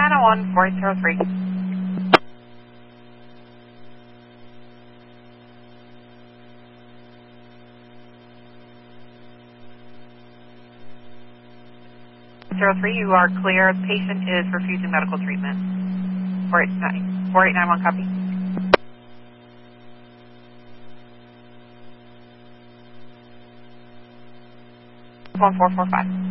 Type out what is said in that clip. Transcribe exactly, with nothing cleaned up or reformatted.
nine oh one, four eight zero three. Zero three, you are clear. The patient is refusing medical treatment. four eight nine, four eight nine one, copy. one four four five.